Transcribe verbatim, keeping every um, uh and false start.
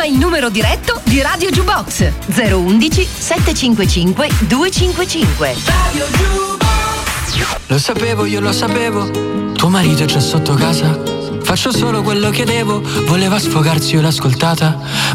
Chiama il numero diretto di Radio Jukebox zero undici sette cinque cinque due cinque cinque. Radio Jukebox. Lo sapevo, io lo sapevo, tuo marito è già sotto casa. Faccio solo quello che devo, voleva sfogarsi, io l'ho ascoltata.